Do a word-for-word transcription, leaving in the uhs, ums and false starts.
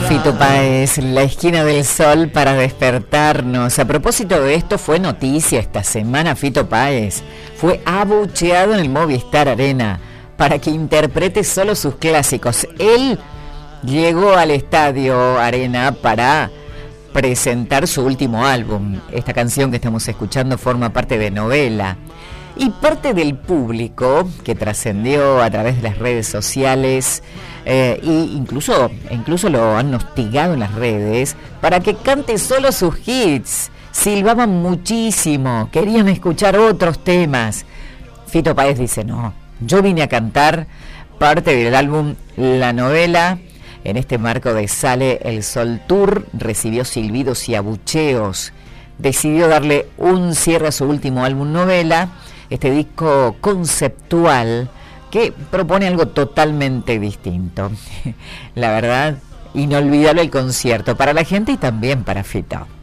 Fito Páez, La Esquina del Sol para despertarnos. A propósito de esto, fue noticia esta semana. Fito Páez fue abucheado en el Movistar Arena para que interprete solo sus clásicos. Él llegó al Estadio Arena para presentar su último álbum. Esta canción que estamos escuchando forma parte de Novela. Y parte del público que trascendió a través de las redes sociales, eh, e incluso, incluso lo han hostigado en las redes para que cante solo sus hits. Silbaban muchísimo, querían escuchar otros temas. Fito Páez dice: no, yo vine a cantar parte del álbum La Novela. En este marco de Sale el Sol Tour recibió silbidos y abucheos. Decidió darle un cierre a su último álbum Novela, este disco conceptual que propone algo totalmente distinto. La verdad, inolvidable el concierto para la gente y también para Fito.